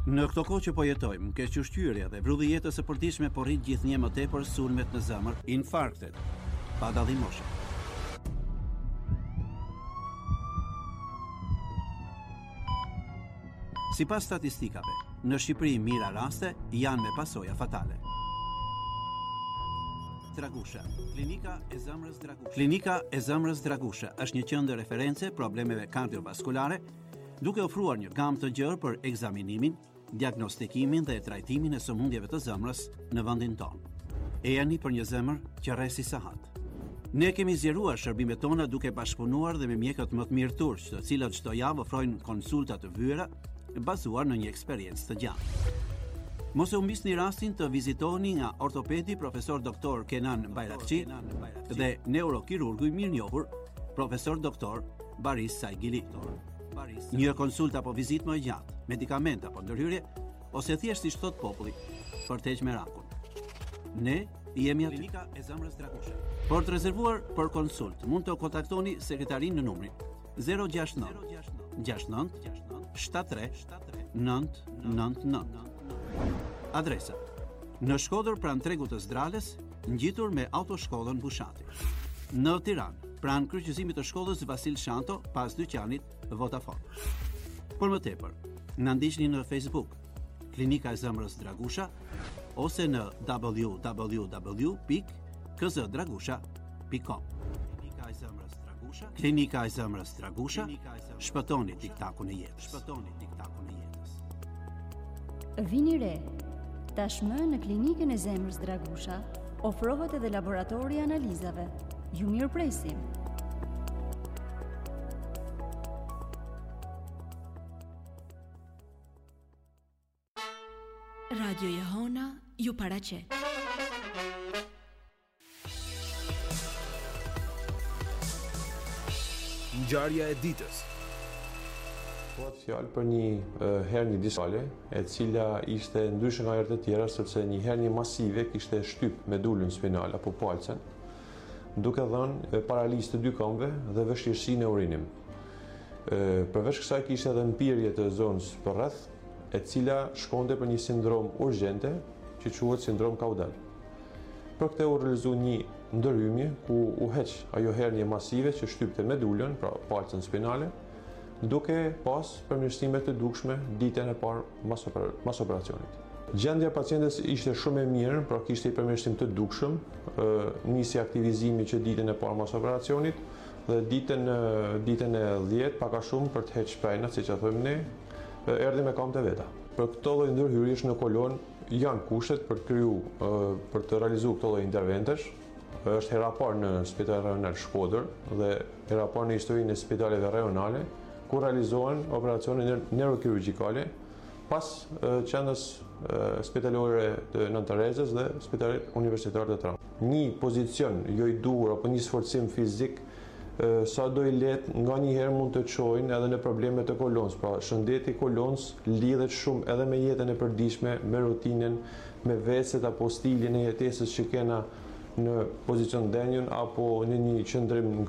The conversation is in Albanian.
Në këto kohë që po jetojmë, kequshqyrja dhe vrulli jetës së përditshme po rrit gjithnjë më tepër sulmet në zemër, infarktet, pa dallim moshe. Sipas statistikave, në Shqipëri mira raste janë me pasoja fatale. Dragusha. Klinika e zemrës Dragusha. Klinika e zemrës Dragusha është një qendër referencë problemeve kardiovaskulare, duke ofruar një gamë të gjerë për ekzaminimin, diagnostikimin dhe trajtimin e sëmundjeve të zemrës në vendin tonë. E jeni për një zemër që rresi sahat. Ne kemi zgjeruar shërbimet tona duke bashkëpunuar dhe me mjekët më të mirë turq, të cilët çdo javë ofrojnë konsulta të vëra bazuar në një eksperiencë të gjatë. Mos e humbisni rastin të vizitoni nga ortopedi profesor doktor Kenan Bayrakçi dhe neurokirurgu i mirënjohur profesor doktor Baris Saigili. Një konsultë apo vizitë më e gjatë, medikament apo ndërhyrje, ose thjesht si thot populli, për të heqë merakun. Ne jemi aty. Klinika e zemrës Dragusha. Për të rezervuar për konsultë, mund të kontaktoni sekretarin në numrin 069 69 73 999. Adresa: në Shkodër pranë tregut të Zdrales, ngjitur me autoshkollën Bushati. Në Tiranë, pranë kryqëzimit të shkollës Vasil Shanto, pas dyqanit Vodafone. Për më tepër, na ndiqni në Facebook, Klinika e zemrës Dragusha, ose në www.kzdragusha.com. Klinika e zemrës Dragusha. Klinika e zemrës Dragusha. Shpëtoni tiktakun e jetës. Shpëtoni tiktakun e jetës. Vini re. Tashmë në Klinikën e zemrës Dragusha ofrohet edhe laboratori analizave. Ju mirëpresim. Radio Jehona ju paraqet. Ngjarja e ditës. Po fjalë për një hernie diskale, e cila ishte ndryshe nga herët e tjera, sepse një hernie masive kishte shtyp medulën spinale apo palcën, duke dhënë paralizë të dy këmbëve dhe vështirësi në urinim. Përveç kësaj kishte edhe mpirje të zonës përreth, e cila shkonte për një sindrom urgjente që quhet sindrom kaudal. Për këtë u realizu një ndërhyrje ku u heq ajo hernie masive që shtypte medulën, pra palcën spinale, duke pas përmirësime të dukshme ditën e parë mas operacionit. Gjendja e pacientes ishte shumë e mirë, pra kishte i përmirësim të dukshëm, nisi aktivizimi që ditën e parë mas operacionit dhe ditën e 10 pak a shumë për të heqë shpejnat, siç e thojmë ne, erdhi me kam të veta. Për këto lloj ndërhyrjesh në kolon janë kushtet për të realizuar këto lloj interventesh. Është hera parë në Spitalin Rajonal Shkodër dhe hera parë në historinë e spitaleve rajonale ku realizohen operacione neurokirurgjikale pas qendrës spitalore të Nën Terezës dhe Spitalit Universitar të Tiranë. Një pozicion jo i duhur apo një sforcim fizik sa do i lehtë nganjëherë mund të çojnë edhe në probleme të kolonës. Pra shëndeti i kolonës lidhet shumë edhe me jetën e përditshme, me rutinën, me veset apo stilin e jetesës që kena në pozicion denjën apo në një qëndrim